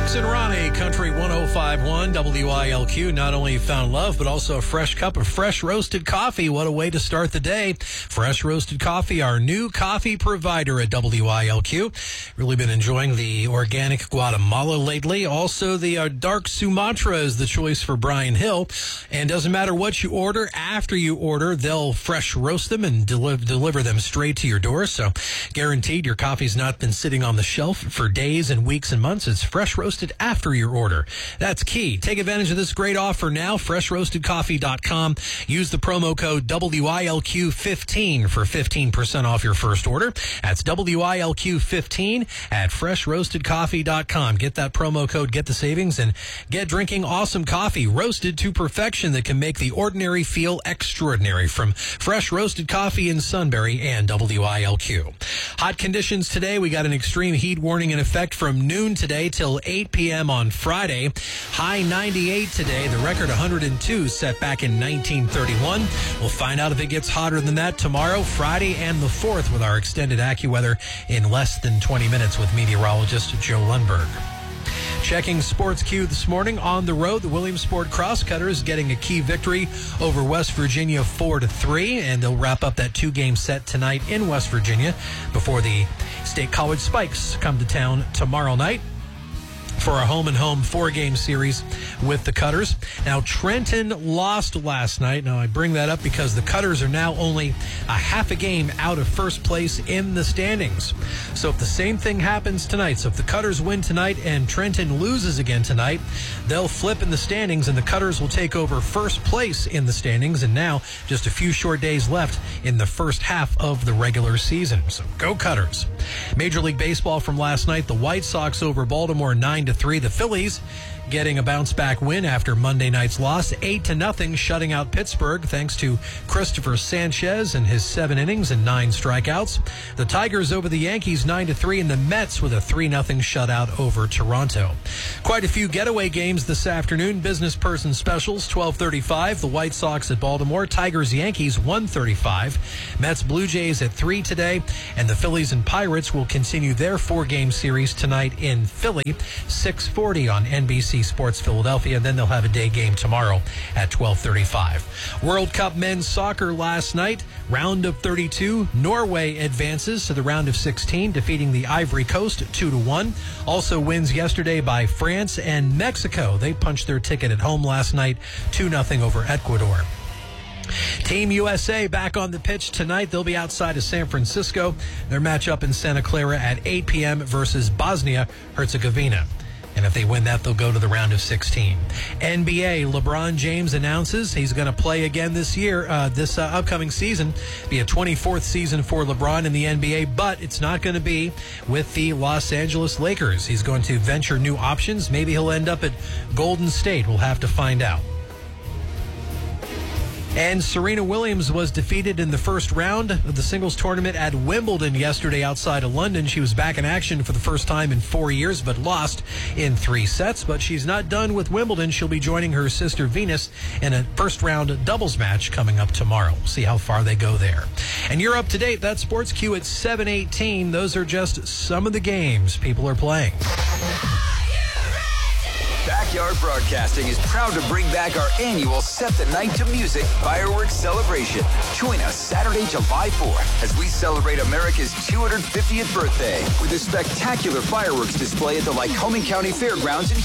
Brooks and Ronnie, Country 105.1 WILQ. Not only found love, but also a fresh cup of fresh roasted coffee. What a way to start the day. Fresh roasted coffee, our new coffee provider at WILQ. Really been enjoying the organic Guatemala lately. Also, the dark Sumatra is the choice for Brian Hill. And doesn't matter what you order, after you order, they'll fresh roast them and deliver them straight to your door. So guaranteed your coffee's not been sitting on the shelf for days and weeks and months. It's fresh roasted after your order. That's key. Take advantage of this great offer now. FreshRoastedCoffee.com. Use the promo code WILQ15 for 15% off your first order. That's WILQ15 at FreshRoastedCoffee.com. Get that promo code, get the savings, and get drinking awesome coffee roasted to perfection that can make the ordinary feel extraordinary from Fresh Roasted Coffee in Sunbury and WILQ. Hot conditions today. We got an extreme heat warning in effect from noon today till 8 p.m. on Friday. High 98 today. The record 102 set back in 1931. We'll find out if it gets hotter than that tomorrow, Friday, and the 4th with our extended AccuWeather in less than 20 minutes with meteorologist Joe Lundberg. Checking Sports Q this morning on the road. The Williamsport Crosscutters getting a key victory over West Virginia 4-3, and they'll wrap up that two-game set tonight in West Virginia before the State College Spikes come to town tomorrow night for a home-and-home four-game series with the Cutters. Now, Trenton lost last night. Now, I bring that up because the Cutters are now only a half a game out of first place in the standings. So if the same thing happens tonight, so if the Cutters win tonight and Trenton loses again tonight, they'll flip in the standings and the Cutters will take over first place in the standings. And now, just a few short days left in the first half of the regular season. So go Cutters. Major League Baseball from last night, the White Sox over Baltimore 9-3. The Phillies getting a bounce-back win after Monday night's loss, 8-0, shutting out Pittsburgh thanks to Christopher Sanchez and his 7 innings and 9 strikeouts. The Tigers over the Yankees 9-3, and the Mets with a 3-0 shutout over Toronto. Quite a few getaway games this afternoon. Business person specials, 12:35. The White Sox at Baltimore. Tigers Yankees 1:35. Mets Blue Jays at 3 today, and the Phillies and Pirates will continue their 4-game series tonight in Philly, 6:40 on NBC Sports Philadelphia, and then they'll have a day game tomorrow at 12:35. World Cup men's soccer last night, round of 32. Norway advances to the round of 16, defeating the Ivory Coast 2-1. Also wins yesterday by France and Mexico. They punched their ticket at home last night, 2-0 over Ecuador. Team USA back on the pitch tonight. They'll be outside of San Francisco. Their matchup in Santa Clara at 8 p.m. versus Bosnia-Herzegovina. And if they win that, they'll go to the round of 16. NBA, LeBron James announces he's going to play again this year, this upcoming season. Be a 24th season for LeBron in the NBA, but it's not going to be with the Los Angeles Lakers. He's going to venture new options. Maybe he'll end up at Golden State. We'll have to find out. And Serena Williams was defeated in the first round of the singles tournament at Wimbledon yesterday outside of London. She was back in action for the first time in 4 years, but lost in 3 sets. But she's not done with Wimbledon. She'll be joining her sister Venus in a first-round doubles match coming up tomorrow. We'll see how far they go there. And you're up to date. That's Sports Q at 7:18. Those are just some of the games people are playing. Backyard Broadcasting is proud to bring back our annual Set the Night to Music fireworks celebration. Join us Saturday, July 4th as we celebrate America's 250th birthday with a spectacular fireworks display at the Lycoming County Fairgrounds in